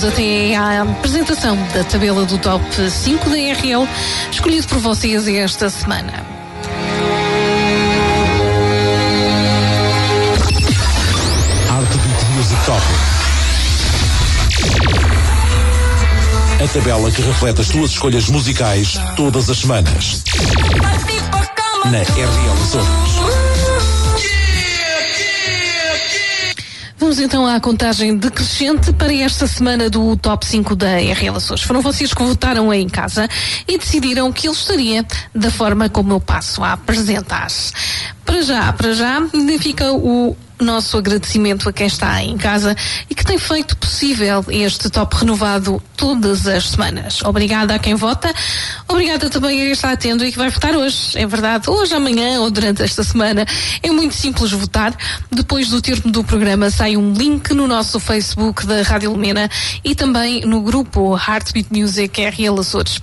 até à apresentação da tabela do Top 5 da RL, escolhido por vocês esta semana. Heartbeat Music Top. A tabela que reflete as tuas escolhas musicais todas as semanas. Na RL Açores. Vamos então à contagem decrescente para esta semana do Top 5 da RL Açores. Foram vocês que votaram aí em casa e decidiram que ele estaria da forma como eu passo a apresentar. Para já, fica o nosso agradecimento a quem está em casa e que tem feito possível este top renovado todas as semanas. Obrigada a quem vota, obrigada também a quem está atento e que vai votar hoje. É verdade, hoje, amanhã ou durante esta semana. É muito simples votar. Depois do termo do programa sai um link no nosso Facebook da Rádio Lumena e também no grupo Heartbeat Music RL Açores.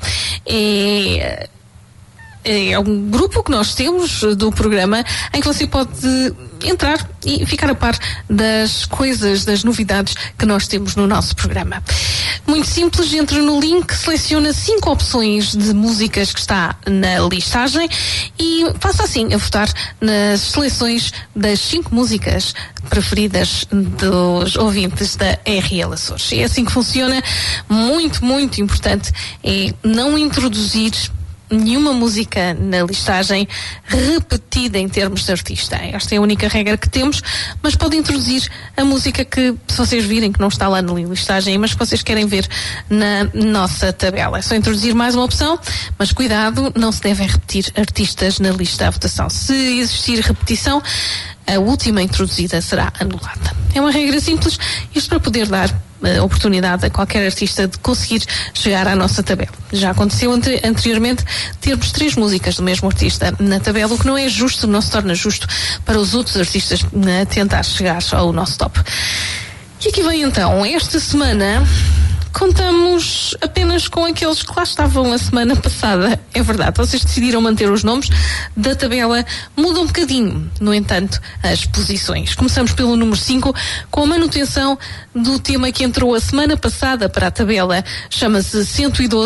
É um grupo que nós temos do programa em que você pode entrar e ficar a par das coisas, das novidades que nós temos no nosso programa. Muito simples, entra no link, seleciona 5 opções de músicas que está na listagem e passa assim a votar nas seleções das 5 músicas preferidas dos ouvintes da RL Açores. É assim que funciona. Muito, muito importante é não introduzir nenhuma música na listagem repetida em termos de artista. Esta é a única regra que temos, mas pode introduzir a música que, se vocês virem que não está lá na listagem, mas que vocês querem ver na nossa tabela. É só introduzir mais uma opção, mas cuidado, não se devem repetir artistas na lista da votação. Se existir repetição, a última introduzida será anulada. É uma regra simples, isto para poder dar a oportunidade a qualquer artista de conseguir chegar à nossa tabela. Já aconteceu anteriormente termos 3 músicas do mesmo artista na tabela, o que não é justo, não se torna justo para os outros artistas tentar chegar ao nosso top. E aqui vem então, esta semana contamos apenas com aqueles que lá estavam a semana passada. É verdade, vocês decidiram manter os nomes da tabela, muda um bocadinho, no entanto, as posições. Começamos pelo número 5, com a manutenção do tema que entrou a semana passada para a tabela, chama-se 112.